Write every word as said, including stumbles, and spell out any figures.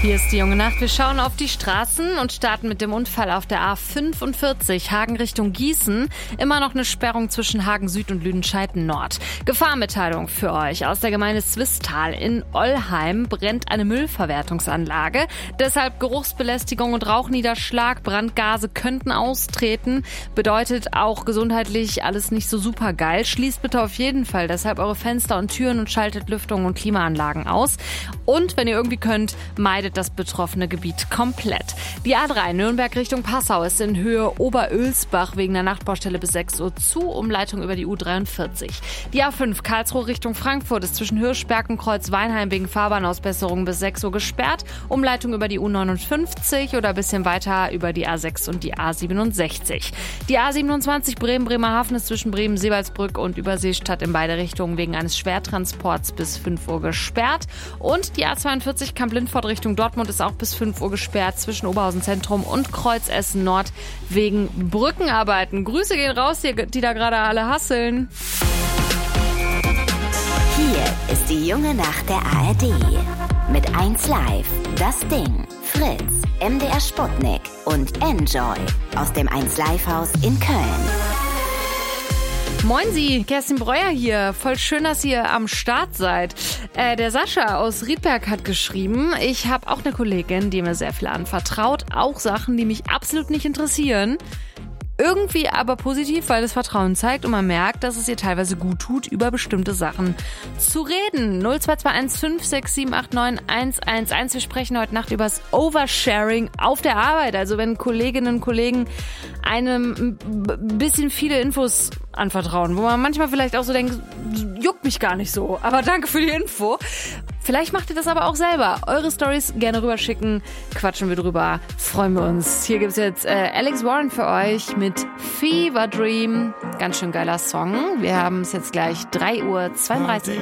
Hier ist die junge Nacht. Wir schauen auf die Straßen und starten mit dem Unfall auf der A fünfundvierzig, Hagen Richtung Gießen. Immer noch eine Sperrung zwischen Hagen Süd und Lüdenscheid Nord. Gefahrmitteilung für euch aus der Gemeinde Zwistal. In Ollheim brennt eine Müllverwertungsanlage. Deshalb Geruchsbelästigung und Rauchniederschlag. Brandgase könnten austreten. Bedeutet auch gesundheitlich alles nicht so super geil. Schließt bitte auf jeden Fall deshalb eure Fenster und Türen und schaltet Lüftung und Klimaanlagen aus. Und wenn ihr irgendwie könnt, meidet das betroffene Gebiet komplett. Die A drei Nürnberg Richtung Passau ist in Höhe Oberölsbach wegen der Nachtbaustelle bis sechs Uhr zu, Umleitung über die U dreiundvierzig. Die A fünf Karlsruhe Richtung Frankfurt ist zwischen Hirschberg und Kreuzweinheim wegen Fahrbahnausbesserung bis sechs Uhr gesperrt, Umleitung über die U neunundfünfzig oder ein bisschen weiter über die A sechs und die A siebenundsechzig. Die A siebenundzwanzig Bremen-Bremerhaven ist zwischen Bremen-Seebaldsbrück und Überseestadt in beide Richtungen wegen eines Schwertransports bis fünf Uhr gesperrt und die A zweiundvierzig Kamp-Lindfort Richtung Dortmund ist auch bis fünf Uhr gesperrt zwischen Oberhausen Zentrum und Kreuzessen Nord wegen Brückenarbeiten. Grüße gehen raus, die, die da gerade alle hasseln. Hier ist die junge Nacht der A R D. Mit eins Live, Das Ding, Fritz, M D R Sputnik und Enjoy aus dem eins Live Haus in Köln. Moin Sie, Kerstin Breuer hier. Voll schön, dass ihr am Start seid. Äh, der Sascha aus Riedberg hat geschrieben, ich habe auch eine Kollegin, die mir sehr viel anvertraut. Auch Sachen, die mich absolut nicht interessieren. Irgendwie aber positiv, weil es Vertrauen zeigt und man merkt, dass es ihr teilweise gut tut, über bestimmte Sachen zu reden. null zwei zwei eins fünf sechs sieben acht neun eins eins eins. Wir sprechen heute Nacht über das Oversharing auf der Arbeit. Also wenn Kolleginnen und Kollegen einem ein bisschen viele Infos anvertrauen, wo man manchmal vielleicht auch so denkt, juckt mich gar nicht so, aber danke für die Info. Vielleicht macht ihr das aber auch selber. Eure Storys gerne rüberschicken, quatschen wir drüber, freuen wir uns. Hier gibt's jetzt äh, Alex Warren für euch mit Fever Dream. Ganz schön geiler Song. Wir haben es jetzt gleich drei Uhr zweiunddreißig.